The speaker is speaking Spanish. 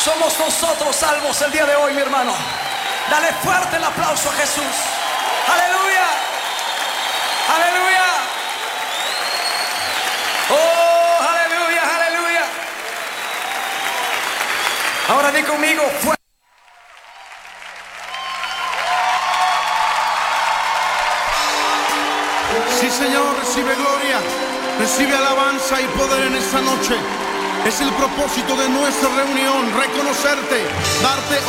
Somos nosotros salvos el día de hoy, mi hermano. Dale fuerte el aplauso a Jesús. Aleluya. Aleluya. Oh, aleluya, aleluya. Ahora di conmigo fuerte. Sí, Señor, recibe gloria, recibe alabanza y poder en esta noche. Es el propósito de nuestra reunión, reconocerte, darte